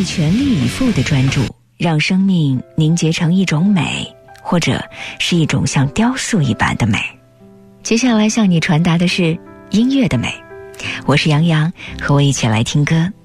以全力以赴的专注，让生命凝结成一种美，或者是一种像雕塑一般的美。接下来向你传达的是音乐的美。我是杨洋，和我一起来听歌。